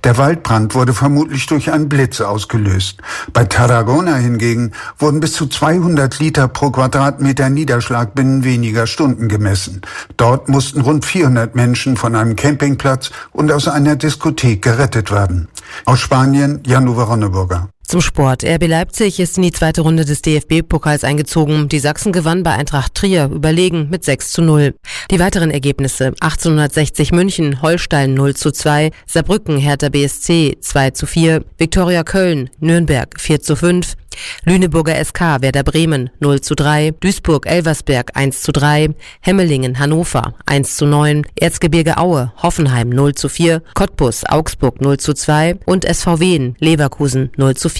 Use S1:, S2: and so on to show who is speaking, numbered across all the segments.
S1: Der Waldbrand wurde vermutlich durch einen Blitz ausgelöst. Bei Tarragona hingegen wurden bis zu 200 Liter pro Quadratmeter Niederschlag binnen weniger Stunden gemessen. Dort mussten rund 400 Menschen von einem Campingplatz und aus einer Diskothek gerettet werden. Aus Spanien, Jan-Uwe Ronneburger.
S2: Zum Sport. RB Leipzig ist in die zweite Runde des DFB-Pokals eingezogen. Die Sachsen gewannen bei Eintracht Trier überlegen mit 6:0. Die weiteren Ergebnisse: 1860 München, Holstein 0:2, Saarbrücken, Hertha BSC 2:4, Viktoria Köln, Nürnberg 4:5, Lüneburger SK, Werder Bremen 0:3, Duisburg, Elversberg 1:3, Hemmelingen, Hannover 1:9, Erzgebirge Aue, Hoffenheim 0:4, Cottbus, Augsburg 0:2 und SV Wien, Leverkusen 0:4.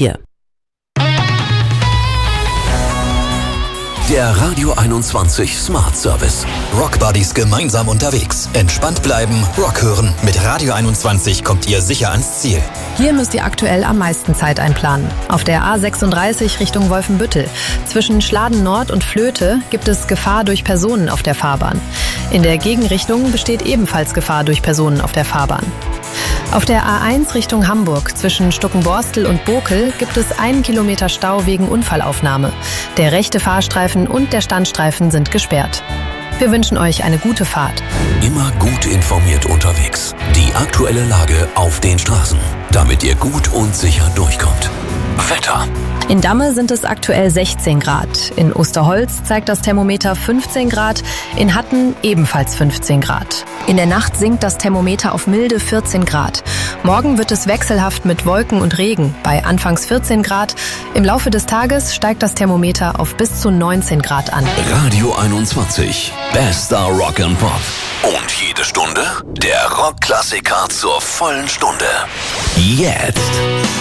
S3: Der Radio 21 Smart Service.
S4: Rock Buddies gemeinsam unterwegs. Entspannt bleiben, Rock hören. Mit Radio 21 kommt ihr sicher ans Ziel.
S5: Hier müsst ihr aktuell am meisten Zeit einplanen. Auf der A36 Richtung Wolfenbüttel. Zwischen Schladen Nord und Flöte gibt es Gefahr durch Personen auf der Fahrbahn. In der Gegenrichtung besteht ebenfalls Gefahr durch Personen auf der Fahrbahn. Auf der A1 Richtung Hamburg zwischen Stuckenborstel und Bokel gibt es 1 Kilometer Stau wegen Unfallaufnahme. Der rechte Fahrstreifen und der Standstreifen sind gesperrt. Wir wünschen euch eine gute Fahrt.
S3: Immer gut informiert unterwegs. Die aktuelle Lage auf den Straßen, damit ihr gut und sicher durchkommt. Wetter.
S5: In Damme sind es aktuell 16 Grad. In Osterholz zeigt das Thermometer 15 Grad. In Hatten ebenfalls 15 Grad. In der Nacht sinkt das Thermometer auf milde 14 Grad. Morgen wird es wechselhaft mit Wolken und Regen bei anfangs 14 Grad. Im Laufe des Tages steigt das Thermometer auf bis zu 19 Grad an.
S3: Radio 21. Bester Rock and Pop. Und jede Stunde der Rockklassiker zur vollen Stunde. Jetzt.